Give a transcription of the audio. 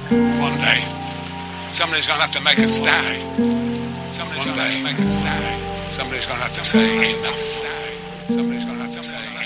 One day, somebody's gonna have to make a stay. Somebody's gonna have to make a stay. Somebody's gonna have to say enough. Somebody's gonna have to say enough.